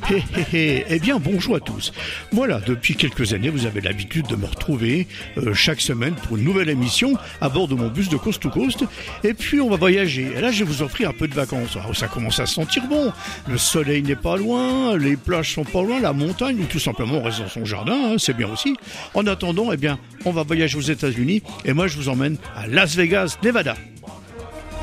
Eh bien, bonjour à tous. Voilà, depuis quelques années, vous avez l'habitude de me retrouver chaque semaine pour une nouvelle émission à bord de mon bus de Coast to Coast. Et puis, on va voyager. Et là, je vais vous offrir un peu de vacances. Alors, ça commence à se sentir bon. Le soleil n'est pas loin, les plages sont pas loin, la montagne, ou tout simplement on reste dans son jardin, c'est bien aussi. En attendant, eh bien, on va voyager aux États-Unis. Et moi, je vous emmène à Las Vegas, Nevada.